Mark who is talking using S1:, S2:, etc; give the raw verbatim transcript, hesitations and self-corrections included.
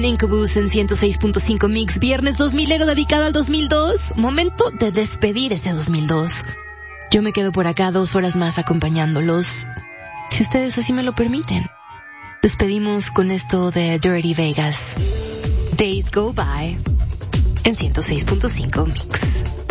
S1: en Incubus en ciento seis punto cinco Mix, viernes dos milero dedicado al dos mil dos. Momento de despedir este dos mil dos. Yo me quedo por acá dos horas más acompañándolos, si ustedes así me lo permiten. Despedimos con esto de Dirty Vegas. Days Go By en ciento seis punto cinco Mix.